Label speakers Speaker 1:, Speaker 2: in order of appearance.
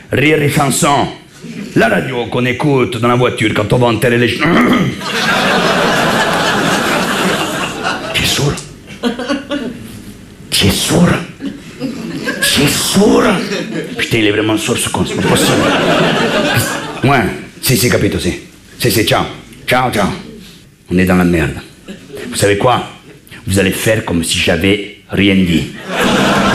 Speaker 1: rire et chanson. La radio qu'on écoute dans la voiture quand on va enterrer les... Tu es sourd? Tu es sourd? Tu es sourd? Putain, il est vraiment sourd ce con, c'est pas possible. Ouais, si, capito, si. Si, ciao. Ciao. On est dans la merde. Vous savez quoi? Vous allez faire comme si j'avais rien dit.